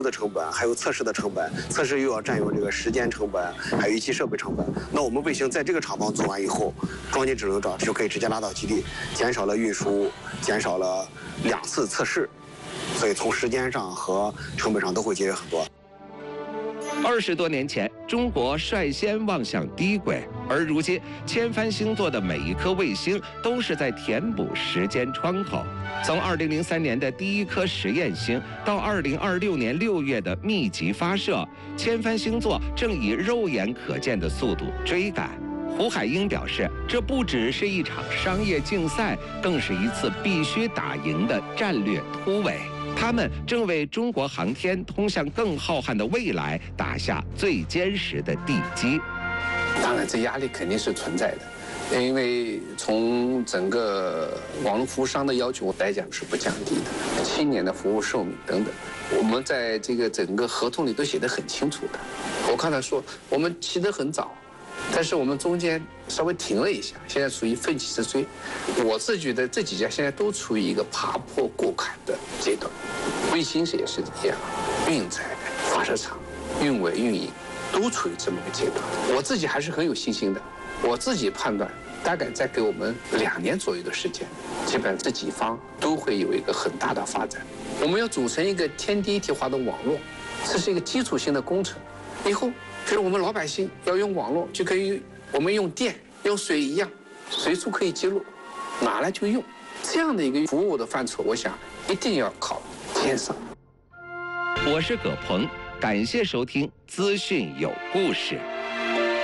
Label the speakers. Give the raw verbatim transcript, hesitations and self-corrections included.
Speaker 1: 的成本，还有测试的成本，测试又要占用这个时间成本，还有仪器设备成本。那我们卫星在这个厂房做完以后，装进智能罩就可以直接拉到基地，减少了运输，减少了两次测试，所以从时间上和成本上都会节约很多。
Speaker 2: 二十多年前，中国率先望向低轨，而如今，千帆星座的每一颗卫星都是在填补时间窗口。从二零零三年的第一颗实验星到二零二六年六月的密集发射，千帆星座正以肉眼可见的速度追赶。胡海英表示，这不只是一场商业竞赛，更是一次必须打赢的战略突围。他们正为中国航天通向更浩瀚的未来打下最坚实的地基。
Speaker 3: 当然，这压力肯定是存在的，因为从整个网络服务商的要求来讲是不降低的，七年的服务寿命等等，我们在这个整个合同里都写得很清楚的。我刚才说，我们起得很早，但是我们中间稍微停了一下，现在处于奋起直追。我自己觉得这几家现在都处于一个爬坡过坎的阶段，卫星也是一样，运载、发射场、运维、运营都处于这么个阶段。我自己还是很有信心的，我自己判断，大概再给我们两年左右的时间，基本上这几方都会有一个很大的发展。我们要组成一个天地一体化的网络，这是一个基础性的工程。以后，比如我们老百姓要用网络，就可以我们用电、用水一样，随处可以记录，拿来就用。这样的一个服务的范畴，我想一定要靠天上。
Speaker 2: 我是葛鹏，感谢收听资讯有故事。